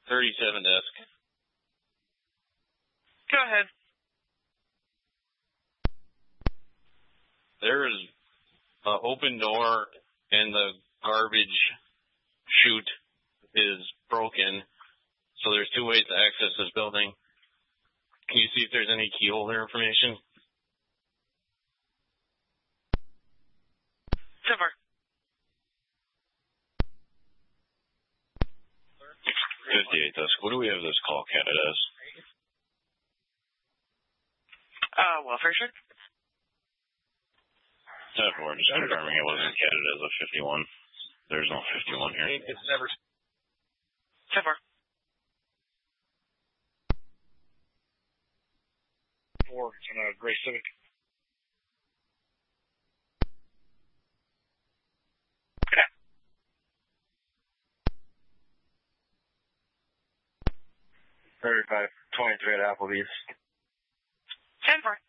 37 desk. Go ahead. There is an open door and the garbage chute is broken. So there's two ways to access this building. Can you see if there's any key holder information? 10-4. 58 desk. What do we have this call counted as? Welfare check. 10-4, just confirming it wasn't counted as a 51. There's no 51 here. It's never. 10-4. 4. It's in a gray Civic. Okay. 3523 at Applebee's. 10-4.